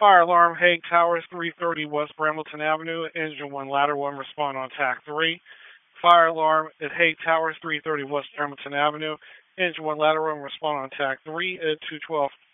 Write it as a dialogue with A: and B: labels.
A: Fire alarm, Hague Towers, 330 West Brambleton Avenue. Engine 1, ladder 1, respond on TAC 3. Fire alarm at Hague Towers, 330 West Brambleton Avenue. Engine 1, ladder 1, respond on TAC 3 at 212